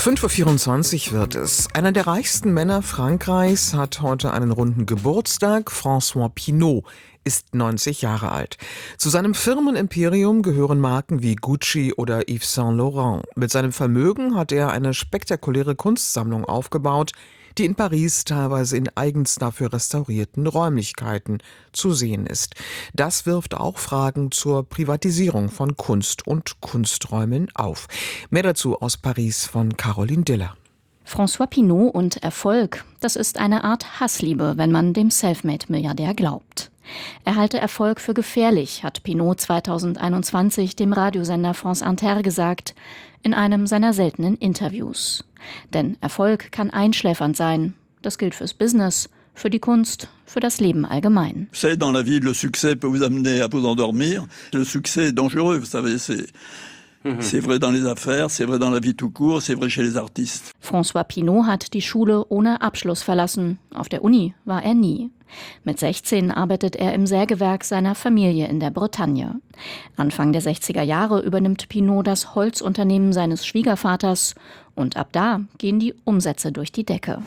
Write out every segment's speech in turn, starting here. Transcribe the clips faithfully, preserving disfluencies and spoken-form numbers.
fünf Uhr vierundzwanzig wird es. Einer der reichsten Männer Frankreichs hat heute einen runden Geburtstag. François Pinault ist neunzig Jahre alt. Zu seinem Firmenimperium gehören Marken wie Gucci oder Yves Saint Laurent. Mit seinem Vermögen hat er eine spektakuläre Kunstsammlung aufgebaut, die in Paris teilweise in eigens dafür restaurierten Räumlichkeiten zu sehen ist. Das wirft auch Fragen zur Privatisierung von Kunst und Kunsträumen auf. Mehr dazu aus Paris von Caroline Diller. François Pinault und Erfolg, das ist eine Art Hassliebe, wenn man dem Selfmade-Milliardär glaubt. Er halte Erfolg für gefährlich, hat Pinault zweitausendeinundzwanzig dem Radiosender France Inter gesagt, in einem seiner seltenen Interviews. Denn Erfolg kann einschläfernd sein. Das gilt fürs Business, für die Kunst, für das Leben allgemein. Vous savez, dans la vie, le succès peut vous amener à vous endormir. Le succès est dangereux, vous savez, c'est... C'est vrai dans les affaires, c'est vrai dans la vie tout court, c'est vrai chez les artistes. François Pinault hat die Schule ohne Abschluss verlassen. Auf der Uni war er nie. Mit sechzehn arbeitet er im Sägewerk seiner Familie in der Bretagne. Anfang der sechziger Jahre übernimmt Pinault das Holzunternehmen seines Schwiegervaters und ab da gehen die Umsätze durch die Decke.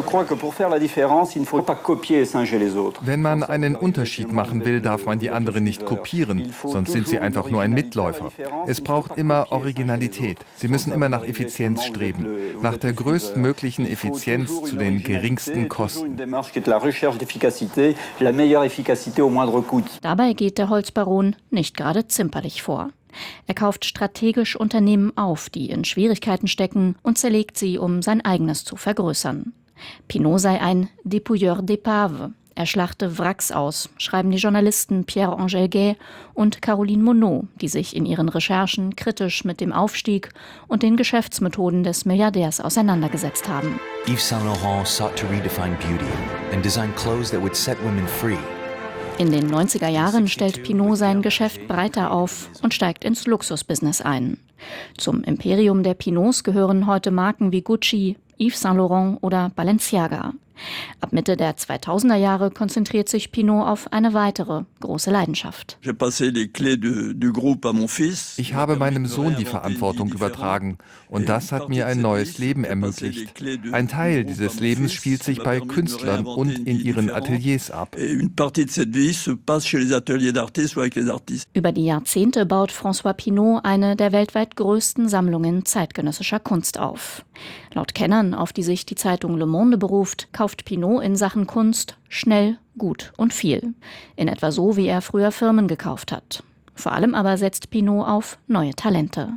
Wenn man einen Unterschied machen will, darf man die anderen nicht kopieren, sonst sind sie einfach nur ein Mitläufer. Es braucht immer Originalität. Sie müssen immer nach Effizienz streben, nach der größtmöglichen Effizienz zu den geringsten Kosten. Dabei geht der Holzbaron nicht gerade zimperlich vor. Er kauft strategisch Unternehmen auf, die in Schwierigkeiten stecken, und zerlegt sie, um sein eigenes zu vergrößern. Pinault sei ein Dépouilleur d'épaves. Er schlachte Wracks aus, schreiben die Journalisten Pierre-Angèle Gay und Caroline Monod, die sich in ihren Recherchen kritisch mit dem Aufstieg und den Geschäftsmethoden des Milliardärs auseinandergesetzt haben. Yves Saint Laurent sought to redefine beauty and design clothes that would set women free. In den neunziger Jahren stellt Pinault sein Geschäft breiter auf und steigt ins Luxusbusiness ein. Zum Imperium der Pinauts gehören heute Marken wie Gucci, Yves Saint Laurent oder Balenciaga. Ab Mitte der zweitausender Jahre konzentriert sich Pinault auf eine weitere große Leidenschaft. Ich habe meinem Sohn die Verantwortung übertragen und das hat mir ein neues Leben ermöglicht. Ein Teil dieses Lebens spielt sich bei Künstlern und in ihren Ateliers ab. Über die Jahrzehnte baut François Pinault eine der weltweit größten Sammlungen zeitgenössischer Kunst auf. Laut Kennern, auf die sich die Zeitung Le Monde beruft, kauft Pinault in Sachen Kunst schnell, gut und viel. In etwa so, wie er früher Firmen gekauft hat. Vor allem aber setzt Pinault auf neue Talente.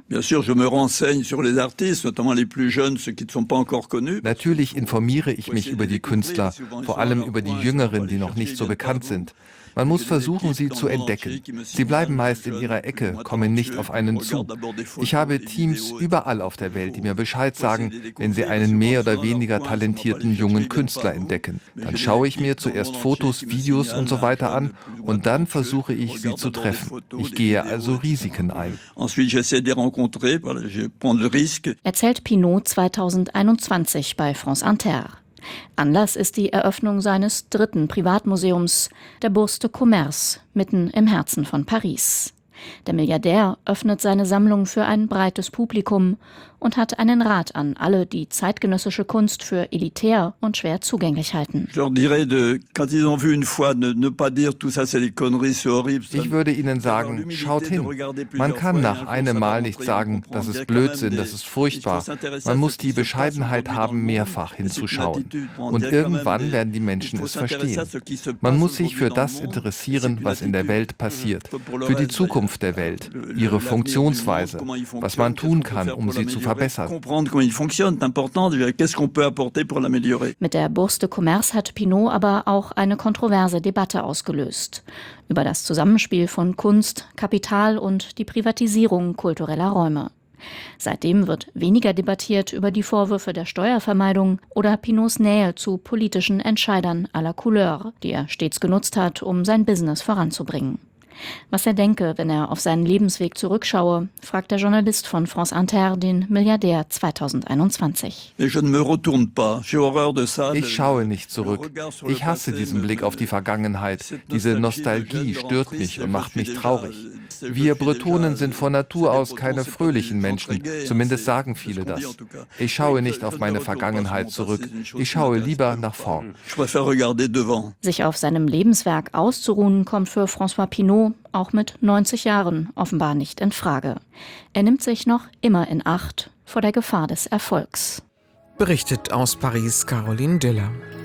Natürlich informiere ich mich über die Künstler, vor allem über die Jüngeren, die noch nicht so bekannt sind. Man muss versuchen, sie zu entdecken. Sie bleiben meist in ihrer Ecke, kommen nicht auf einen zu. Ich habe Teams überall auf der Welt, die mir Bescheid sagen, wenn sie einen mehr oder weniger talentierten jungen Künstler entdecken. Dann schaue ich mir zuerst Fotos, Videos und so weiter an und dann versuche ich, sie zu treffen. Ich gehe also Risiken ein. Erzählt Pinault zweitausendeinundzwanzig bei France Inter. Anlass ist die Eröffnung seines dritten Privatmuseums, der Bourse de Commerce, mitten im Herzen von Paris. Der Milliardär öffnet seine Sammlung für ein breites Publikum und hat einen Rat an alle, die zeitgenössische Kunst für elitär und schwer zugänglich halten. Ich würde ihnen sagen, schaut hin. Man kann nach einem Mal nicht sagen, das ist Blödsinn, das ist furchtbar. Man muss die Bescheidenheit haben, mehrfach hinzuschauen. Und irgendwann werden die Menschen es verstehen. Man muss sich für das interessieren, was in der Welt passiert, für die Zukunft der Welt, ihre Funktionsweise, was man tun kann, um sie zu verbessern. Mit der Bourse de Commerce hat Pinault aber auch eine kontroverse Debatte ausgelöst über das Zusammenspiel von Kunst, Kapital und die Privatisierung kultureller Räume. Seitdem wird weniger debattiert über die Vorwürfe der Steuervermeidung oder Pinauts Nähe zu politischen Entscheidern à la Couleur, die er stets genutzt hat, um sein Business voranzubringen. Was er denke, wenn er auf seinen Lebensweg zurückschaue, fragt der Journalist von France Inter den Milliardär zweitausendeinundzwanzig. Ich schaue nicht zurück. Ich hasse diesen Blick auf die Vergangenheit. Diese Nostalgie stört mich und macht mich traurig. Wir Bretonen sind von Natur aus keine fröhlichen Menschen, zumindest sagen viele das. Ich schaue nicht auf meine Vergangenheit zurück, ich schaue lieber nach vorn. Sich auf seinem Lebenswerk auszuruhen, kommt für François Pinault auch mit neunzig Jahren offenbar nicht in Frage. Er nimmt sich noch immer in Acht vor der Gefahr des Erfolgs. Berichtet aus Paris Caroline Diller.